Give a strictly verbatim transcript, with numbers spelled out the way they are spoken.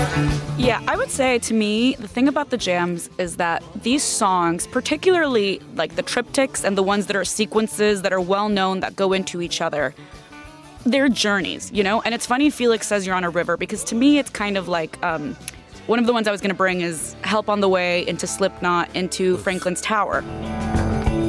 Yeah, I would say to me, the thing about the jams is that these songs, particularly like the triptychs and the ones that are sequences that are well known that go into each other, they're journeys, you know? And it's funny Felix says you're on a river, because to me it's kind of like, um, one of the ones I was going to bring is Help on the Way, into Slipknot, into Franklin's Tower.